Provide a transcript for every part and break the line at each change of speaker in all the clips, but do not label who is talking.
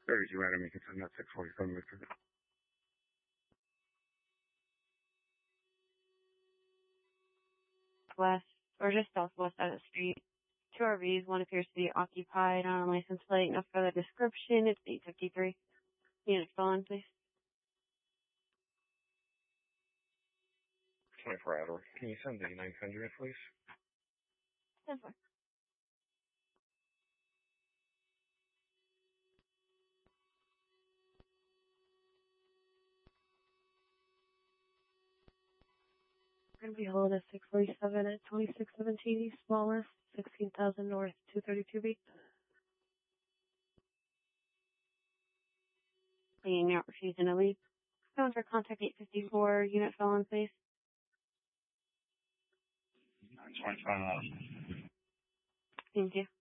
32 Adam, you can send that 647 Victor.
West, or just southwest of the street. 2 RVs, one appears to be occupied on a license plate. No further description. It's 853. Unit phone, please.
24 Adler. Can you send the 900, please?
10-4. We're going to be holding a 647 at 2617 East Smallworth, 16,000 North, 232B. Being out, refusing to leave. Phone for contact 854, unit phone, please.
925.
Thank you.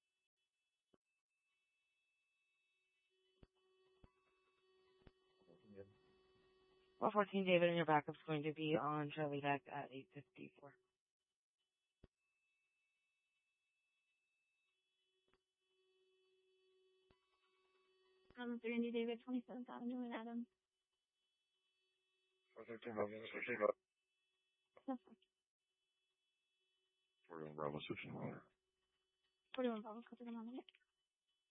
414 David, and your backup's going to be on Charlie Deck at 854.
Adam 3 David, 27th Avenue in Adams.
413 Bravo, switching water.
41 Bravo, copy the moment.